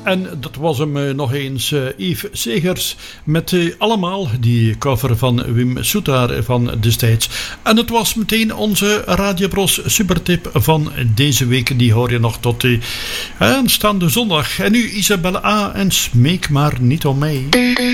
En dat was hem nog eens, Yves Segers, met allemaal die cover van Wim Soetaar van destijds. En het was meteen onze Radio Bros supertip van deze week. Die hoor je nog tot aanstaande zondag. En nu Isabelle A. en Smeek maar niet om mij.